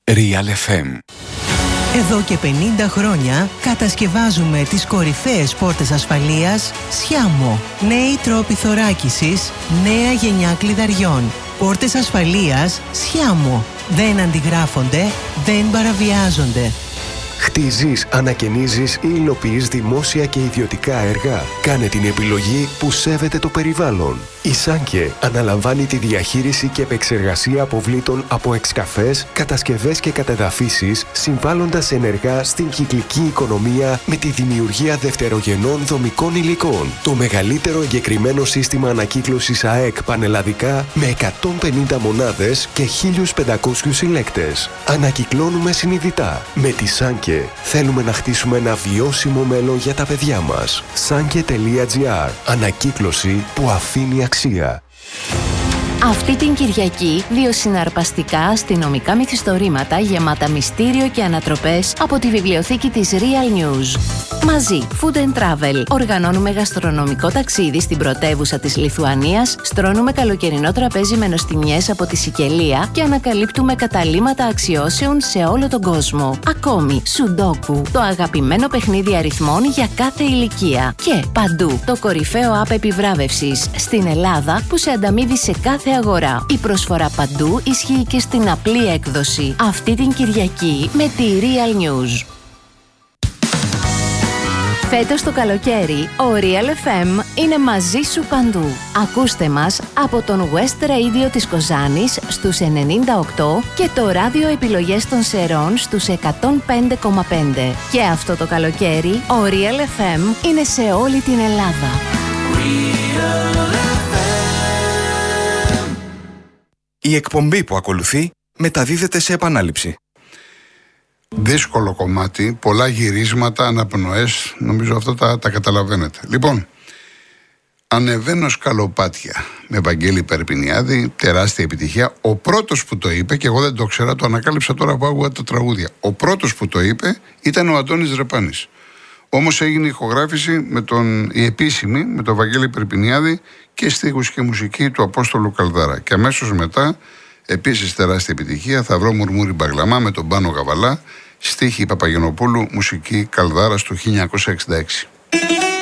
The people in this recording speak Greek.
Real FM. Εδώ και 50 χρόνια κατασκευάζουμε τις κορυφαίες πόρτες ασφαλείας Sciamo. Νέοι τρόποι θωράκισης, νέα γενιά κλειδαριών. Πόρτες ασφαλείας Sciamo. Δεν αντιγράφονται, δεν παραβιάζονται. Χτίζεις, ανακαινίζεις ή υλοποιείς δημόσια και ιδιωτικά έργα. Κάνε την επιλογή που σέβεται το περιβάλλον. Η Σάνκε αναλαμβάνει τη διαχείριση και επεξεργασία αποβλήτων από εξκαφές, κατασκευές και κατεδαφίσεις, συμβάλλοντας ενεργά στην κυκλική οικονομία με τη δημιουργία δευτερογενών δομικών υλικών. Το μεγαλύτερο εγκεκριμένο σύστημα ανακύκλωσης ΑΕΚ πανελλαδικά με 150 μονάδες και 1.500 συλλέκτες. Ανακυκλώνουμε συνειδητά. Με τη Σάνκε θέλουμε να χτίσουμε ένα βιώσιμο μέλλον για τα παιδιά μας. Sanke.gr. Ανακύκλωση που αφήνει αξία. Αυτή την Κυριακή, 2 συναρπαστικά αστυνομικά μυθιστορήματα γεμάτα μυστήριο και ανατροπές από τη βιβλιοθήκη της Real News. Μαζί, Food and Travel. Οργανώνουμε γαστρονομικό ταξίδι στην πρωτεύουσα της Λιθουανίας, στρώνουμε καλοκαιρινό τραπέζι με νοστιμιές από τη Σικελία και ανακαλύπτουμε καταλύματα αξιώσεων σε όλο τον κόσμο. Ακόμη, Σουντόκου, το αγαπημένο παιχνίδι αριθμών για κάθε ηλικία. Και παντού, το κορυφαίο app επιβράβευσης στην Ελλάδα που σε ανταμείβει σε κάθε αγορά. Η προσφορά παντού ισχύει και στην απλή έκδοση. Αυτή την Κυριακή με τη Real News. Φέτος το καλοκαίρι, ο Real FM είναι μαζί σου παντού. Ακούστε μας από τον West Radio της Κοζάνης στους 98 και το ράδιο επιλογές των Σερών στους 105,5. Και αυτό το καλοκαίρι, ο Real FM είναι σε όλη την Ελλάδα. Η εκπομπή που ακολουθεί μεταδίδεται σε επανάληψη. Δύσκολο κομμάτι, πολλά γυρίσματα, αναπνοές, νομίζω αυτό τα καταλαβαίνετε. Λοιπόν, ανεβαίνω σκαλοπάτια με Βαγγέλη Περπινιάδη, τεράστια επιτυχία. Ο πρώτος που το είπε, και εγώ δεν το ξέρα, το ανακάλυψα τώρα που άκουγα τα τραγούδια. Ο πρώτος που το είπε ήταν ο Αντώνης Ρεπάνης. Όμως έγινε ηχογράφηση η επίσημη με τον Βαγγέλη Περπινιάδη και στίχους και μουσική του Απόστολου Καλδάρα. Και αμέσως μετά, επίσης τεράστια επιτυχία, θα βρω μουρμούρι μπαγλαμά με τον Πάνο Γαβαλά, στίχη Παπαγενοπούλου, μουσική Καλδάρας του 1966.